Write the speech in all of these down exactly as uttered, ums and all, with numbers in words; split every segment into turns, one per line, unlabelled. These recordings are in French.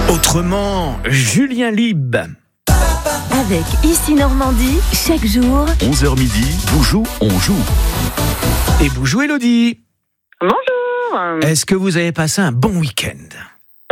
Autrement, Julien Lieb.
Avec Ici Normandie, chaque jour.
onze heures midi, Boujou, on joue.
Et Boujou Élodie.
Bonjour.
Est-ce que vous avez passé un bon week-end ?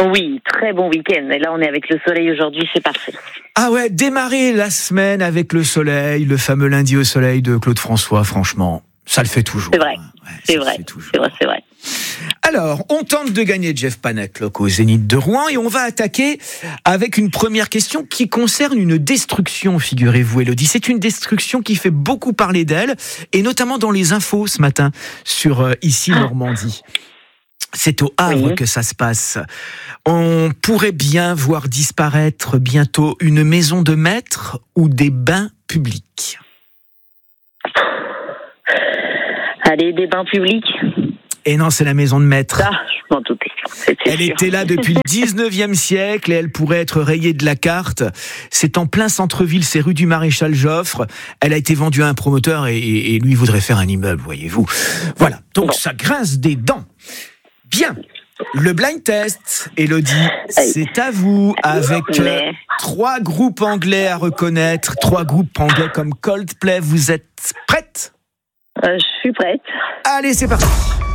Oui, très bon week-end. Et là, on est avec le soleil aujourd'hui, c'est parfait.
Ah ouais, démarrer la semaine avec le soleil, le fameux lundi au soleil de Claude François, franchement, ça le fait toujours.
C'est vrai,
Ouais,
c'est vrai, c'est vrai, c'est vrai.
Alors, on tente de gagner Jeff Panaclock au Zénith de Rouen et on va attaquer avec une première question qui concerne une destruction, figurez-vous, Élodie. C'est une destruction qui fait beaucoup parler d'elle, et notamment dans les infos ce matin sur euh, Ici Normandie. C'est au Havre
Oui.
que ça se passe. On pourrait bien voir disparaître bientôt une maison de maître ou des bains publics.
Allez, des bains publics.
Et non, c'est la maison de maître.
Ah, je m'en doutais. C'était
Elle
sûr.
était là depuis le dix-neuvième siècle et elle pourrait être rayée de la carte. C'est en plein centre-ville, c'est rue du Maréchal Joffre. Elle a été vendue à un promoteur et, et lui voudrait faire un immeuble, voyez-vous. Voilà, donc
Bon.
ça grince des dents. Bien, le blind test, Élodie, c'est à vous, avec euh,
Mais-
trois groupes anglais à reconnaître, trois groupes anglais comme Coldplay. Vous êtes prête ?
Euh, je suis prête.
Allez, c'est parti.